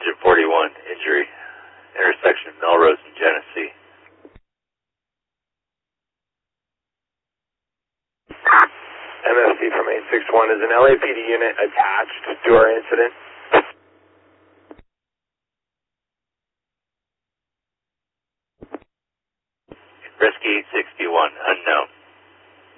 Engine 41, injury, intersection of Melrose and Genesee. MSC from 861, is an LAPD unit attached to our incident? Risky 61, unknown.